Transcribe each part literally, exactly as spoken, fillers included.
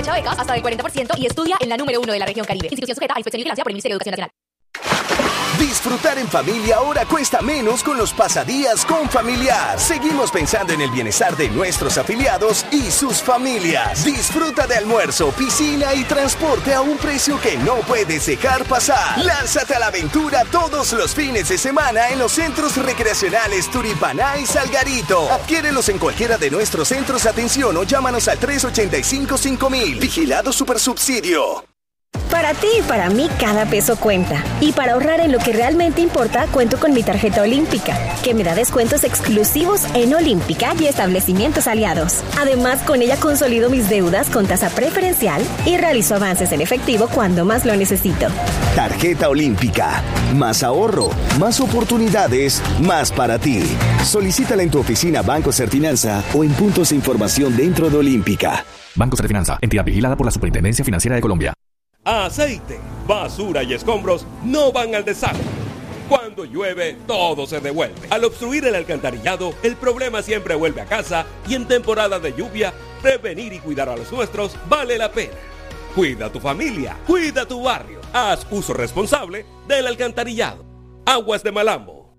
Aprovecha becas hasta del cuarenta por ciento y estudia en la número uno de la región Caribe. Institución sujeta a inspección y vigilancia por el Ministerio de Educación Nacional. Disfrutar en familia ahora cuesta menos con los pasadías con Familiar. Seguimos pensando en el bienestar de nuestros afiliados y sus familias. Disfruta de almuerzo, piscina y transporte a un precio que no puedes dejar pasar. Lánzate a la aventura todos los fines de semana en los centros recreacionales Turipaná y Salgarito. Adquiérelos en cualquiera de nuestros centros de atención o llámanos al tres ochenta y cinco cinco mil. Vigilado Supersubsidio. Para ti y para mí cada peso cuenta. Y para ahorrar en lo que realmente importa, cuento con mi tarjeta Olímpica, que me da descuentos exclusivos en Olímpica y establecimientos aliados. Además, con ella consolido mis deudas con tasa preferencial y realizo avances en efectivo cuando más lo necesito. Tarjeta Olímpica. Más ahorro, más oportunidades, más para ti. Solicítala en tu oficina Banco Serfinanza o en puntos de información dentro de Olímpica. Banco Serfinanza, entidad vigilada por la Superintendencia Financiera de Colombia. Aceite, basura y escombros no van al desagüe. Cuando llueve, todo se devuelve. Al obstruir el alcantarillado, el problema siempre vuelve a casa y en temporada de lluvia, prevenir y cuidar a los nuestros vale la pena. Cuida a tu familia, cuida tu barrio. Haz uso responsable del alcantarillado. Aguas de Malambo.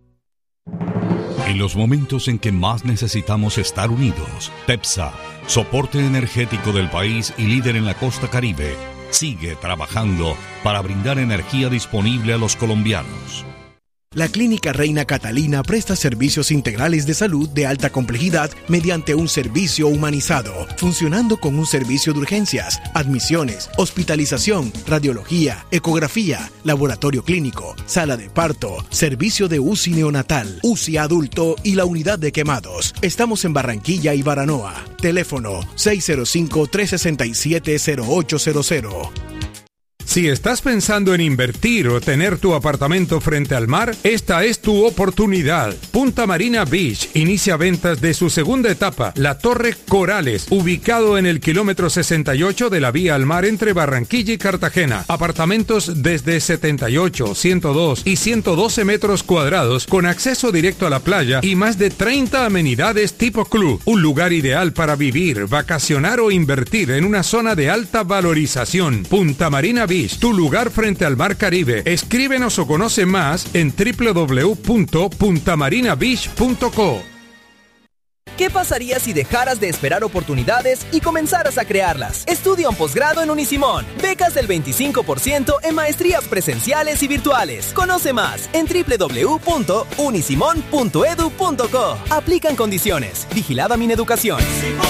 En los momentos en que más necesitamos estar unidos, TEPSA, soporte energético del país y líder en la costa Caribe, sigue trabajando para brindar energía disponible a los colombianos. La Clínica Reina Catalina presta servicios integrales de salud de alta complejidad mediante un servicio humanizado, funcionando con un servicio de urgencias, admisiones, hospitalización, radiología, ecografía, laboratorio clínico, sala de parto, servicio de U C I neonatal, U C I adulto y la unidad de quemados. Estamos en Barranquilla y Baranoa. Teléfono seis cero cinco, tres seis siete, cero ocho cero cero. Si estás pensando en invertir o tener tu apartamento frente al mar, esta es tu oportunidad. Punta Marina Beach inicia ventas de su segunda etapa, la Torre Corales, ubicado en el kilómetro sesenta y ocho de la vía al mar entre Barranquilla y Cartagena. Apartamentos desde setenta y ocho, ciento dos y ciento doce metros cuadrados con acceso directo a la playa y más de treinta amenidades tipo club. Un lugar ideal para vivir, vacacionar o invertir en una zona de alta valorización. Punta Marina Beach, tu lugar frente al mar Caribe. Escríbenos o conoce más en doble u doble u doble u punto punta marina beach punto co. ¿Qué pasaría si dejaras de esperar oportunidades y comenzaras a crearlas? Estudia un posgrado en Unisimón. Becas del veinticinco por ciento en maestrías presenciales y virtuales. Conoce más en doble u doble u doble u punto unisimón punto edu punto co. Aplican condiciones. Vigilada Mineducación.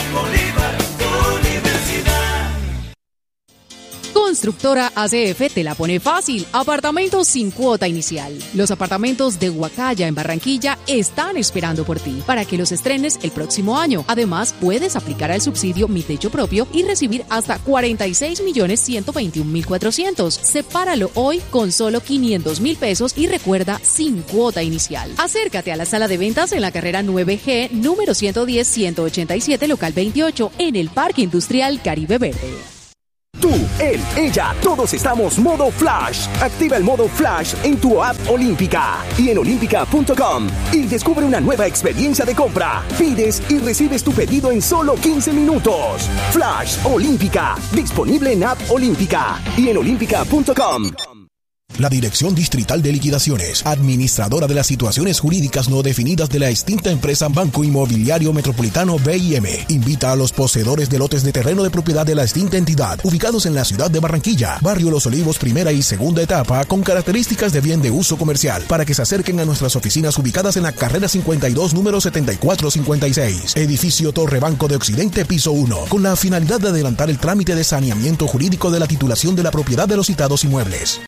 Constructora A C F te la pone fácil. Apartamentos sin cuota inicial. Los apartamentos de Huacaya en Barranquilla están esperando por ti para que los estrenes el próximo año. Además, puedes aplicar al subsidio Mi Techo Propio y recibir hasta cuarenta y seis millones ciento veintiún mil cuatrocientos. Sepáralo hoy con solo quinientos mil pesos y recuerda, sin cuota inicial. Acércate a la sala de ventas en la carrera nueve G, número ciento diez, ciento ochenta y siete, local veintiocho, en el Parque Industrial Caribe Verde. Tú, él, ella, todos estamos modo Flash. Activa el modo Flash en tu app Olímpica y en olímpica punto com y descubre una nueva experiencia de compra. Pides y recibes tu pedido en solo quince minutos. Flash Olímpica, disponible en app Olímpica y en olímpica punto com. La Dirección Distrital de Liquidaciones, administradora de las situaciones jurídicas no definidas de la extinta empresa Banco Inmobiliario Metropolitano B I M, invita a los poseedores de lotes de terreno de propiedad de la extinta entidad, ubicados en la ciudad de Barranquilla, barrio Los Olivos, primera y segunda etapa, con características de bien de uso comercial, para que se acerquen a nuestras oficinas ubicadas en la carrera cincuenta y dos, número setenta y cuatro cincuenta y seis, edificio Torre Banco de Occidente, piso uno, con la finalidad de adelantar el trámite de saneamiento jurídico de la titulación de la propiedad de los citados inmuebles.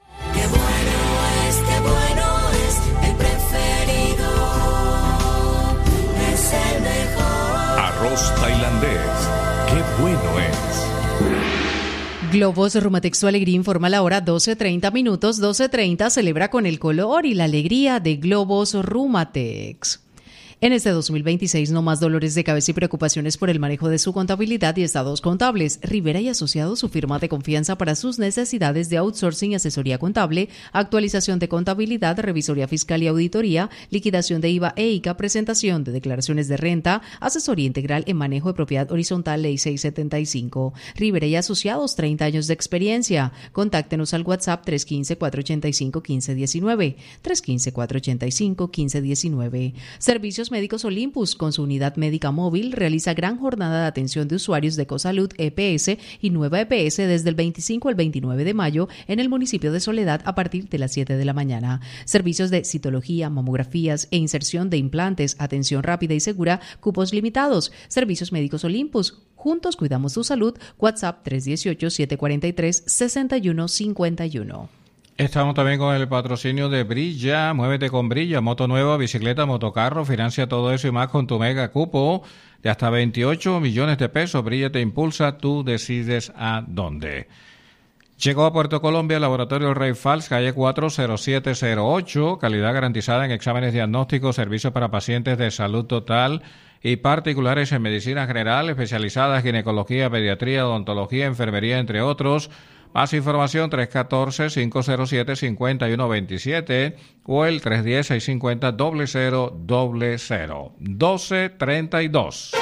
Tailandés, qué bueno es. Globos Rumatex, su alegría informa la hora doce treinta minutos. doce treinta celebra con el color y la alegría de Globos Rumatex. En este dos mil veintiséis, no más dolores de cabeza y preocupaciones por el manejo de su contabilidad y estados contables. Rivera y Asociados, su firma de confianza para sus necesidades de outsourcing y asesoría contable, actualización de contabilidad, revisoría fiscal y auditoría, liquidación de I V A e I C A, presentación de declaraciones de renta, asesoría integral en manejo de propiedad horizontal, Ley seiscientos setenta y cinco. Rivera y Asociados, treinta años de experiencia. Contáctenos al WhatsApp tres uno cinco, cuatro ocho cinco, uno cinco uno nueve, tres uno cinco, cuatro ocho cinco, uno cinco uno nueve. Servicios Médicos Olympus, con su unidad médica móvil, realiza gran jornada de atención de usuarios de Ecosalud E P S y Nueva E P S desde el veinticinco al veintinueve de mayo en el municipio de Soledad a partir de las siete de la mañana. Servicios de citología, mamografías e inserción de implantes, atención rápida y segura, cupos limitados. Servicios Médicos Olympus. Juntos cuidamos tu salud. WhatsApp tres uno ocho, siete cuatro tres, seis uno cinco uno. Estamos también con el patrocinio de Brilla. Muévete con Brilla. Moto nueva, bicicleta, motocarro. Financia todo eso y más con tu mega cupo de hasta veintiocho millones de pesos. Brilla te impulsa. Tú decides a dónde. Llegó a Puerto Colombia el Laboratorio Rey Fals, calle cuatro cero siete cero ocho. Calidad garantizada en exámenes diagnósticos, servicios para pacientes de salud total y particulares en medicina general, especializadas, ginecología, pediatría, odontología, enfermería, entre otros. Más información tres uno cuatro, cinco cero siete, cinco uno dos siete o el tres uno cero, seis cinco cero, cero cero cero. doce treinta y dos.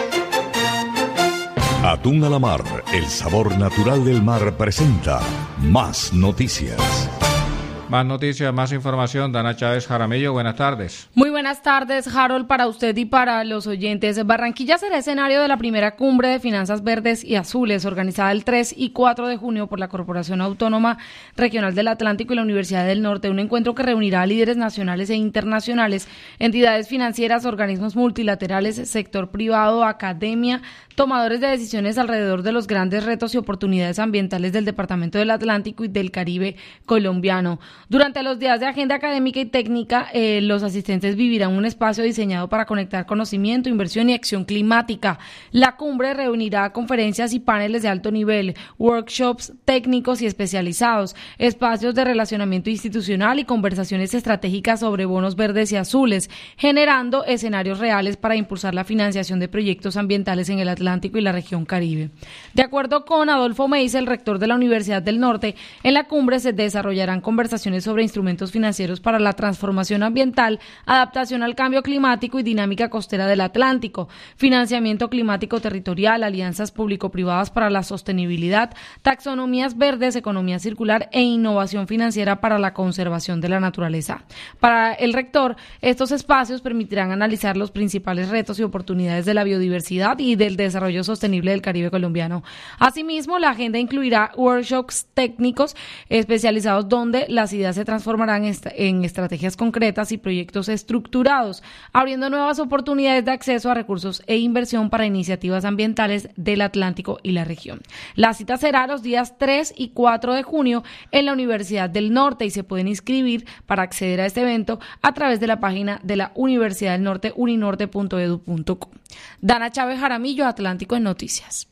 Atún a la Mar, el sabor natural del mar, presenta Más Noticias. Más noticias, más información. Dana Chávez Jaramillo, buenas tardes. Muy buenas tardes, Harold, para usted y para los oyentes. Barranquilla será escenario de la primera cumbre de finanzas verdes y azules, organizada el tres y cuatro de junio por la Corporación Autónoma Regional del Atlántico y la Universidad del Norte, un encuentro que reunirá a líderes nacionales e internacionales, entidades financieras, organismos multilaterales, sector privado, academia, tomadores de decisiones alrededor de los grandes retos y oportunidades ambientales del Departamento del Atlántico y del Caribe colombiano. Durante los días de agenda académica y técnica, eh, los asistentes vivirán un espacio diseñado para conectar conocimiento, inversión y acción climática. La cumbre reunirá conferencias y paneles de alto nivel, workshops técnicos y especializados, espacios de relacionamiento institucional y conversaciones estratégicas sobre bonos verdes y azules, generando escenarios reales para impulsar la financiación de proyectos ambientales en el Atlántico y la región Caribe. De acuerdo con Adolfo Meis, el rector de la Universidad del Norte, en la cumbre se desarrollarán conversaciones sobre instrumentos financieros para la transformación ambiental, adaptación al cambio climático y dinámica costera del Atlántico, financiamiento climático territorial, alianzas público-privadas para la sostenibilidad, taxonomías verdes, economía circular e innovación financiera para la conservación de la naturaleza. Para el rector, estos espacios permitirán analizar los principales retos y oportunidades de la biodiversidad y del desarrollo sostenible del Caribe colombiano. Asimismo, la agenda incluirá workshops técnicos especializados donde las ideas se transformarán en estrategias concretas y proyectos estructurados, abriendo nuevas oportunidades de acceso a recursos e inversión para iniciativas ambientales del Atlántico y la región. La cita será los días tres y cuatro de junio en la Universidad del Norte y se pueden inscribir para acceder a este evento a través de la página de la Universidad del Norte, uninorte punto edu punto co. Dana Chávez Jaramillo, Atlántico en Noticias.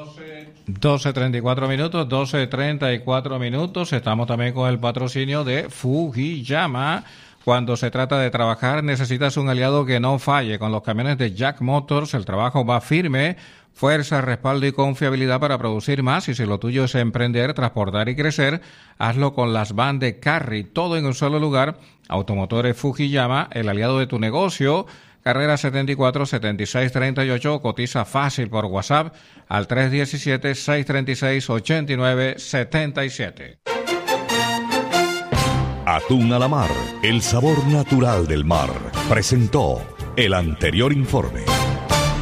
doce treinta y cuatro minutos, doce treinta y cuatro minutos. Estamos también con el patrocinio de Fujiyama. Cuando se trata de trabajar, necesitas un aliado que no falle. Con los camiones de Jack Motors, el trabajo va firme, fuerza, respaldo y confiabilidad para producir más. Y si lo tuyo es emprender, transportar y crecer, hazlo con las van de Carry. Todo en un solo lugar. Automotores Fujiyama, el aliado de tu negocio. Carrera setenta y cuatro, setenta y seis, treinta y ocho, cotiza fácil por WhatsApp al tres uno siete, seis tres seis, ocho nueve siete siete. Atún a la Mar, el sabor natural del mar, presentó el anterior informe.